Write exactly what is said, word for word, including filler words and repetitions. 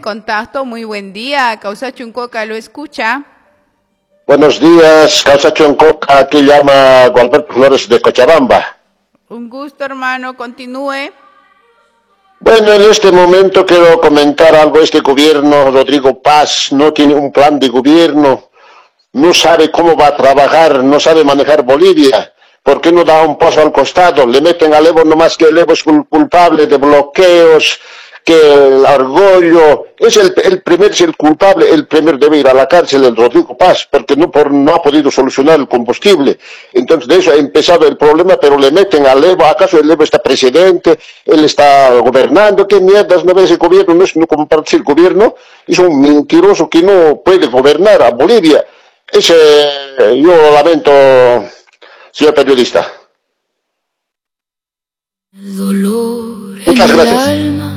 contacto. Muy buen día. Causa Chuncoca lo escucha. Buenos días, Causa Chuncoca. Aquí llama Gualberto Flores de Cochabamba. Un gusto, hermano. Continúe. Bueno, en este momento quiero comentar algo. Este gobierno, Rodrigo Paz, no tiene un plan de gobierno. No sabe cómo va a trabajar, no sabe manejar Bolivia. ¿Por qué no da un paso al costado? Le meten al Evo nomás que el Evo es culpable de bloqueos, que el orgullo, es el, el primer, es el culpable, el primer debe ir a la cárcel, el Rodrigo Paz, porque no, por, no ha podido solucionar el combustible. Entonces de eso ha empezado el problema, pero le meten al Evo. ¿Acaso el Evo está presidente? ¿Él está gobernando? ¿Qué mierdas? ¿No ves el gobierno? No es no compartir el gobierno. Es un mentiroso que no puede gobernar a Bolivia. Ese, yo lamento, señor periodista. El dolor Muchas en el gracias. alma.